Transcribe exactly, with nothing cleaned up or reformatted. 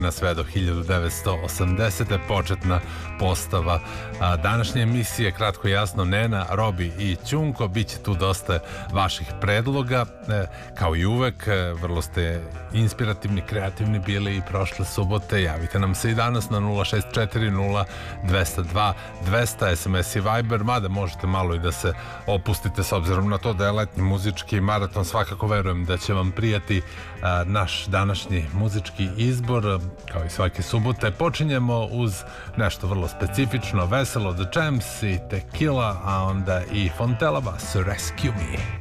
na sve do hiljadu devetsto osamdesete. početna postava a, današnje emisije, kratko i jasno, Nena, Robi i Ćunko. Biće tu dosta vaših predloga, e, kao i uvek, e, vrlo ste inspirativni, kreativni bili i prošle subote. Javite nam se i danas na nula šest četiri nula dvesta dva dvesta, S M S i Viber, mada možete malo i da se opustite s obzirom na to da je letnji muzički maraton. Svakako verujem da će vam prijati a, naš današnji muzički izbor, kao i svake subote. Počinjemo uz nešto vrlo specifično, veselo, The Champs i Tequila, a onda i Fontella Bass, Rescue Me.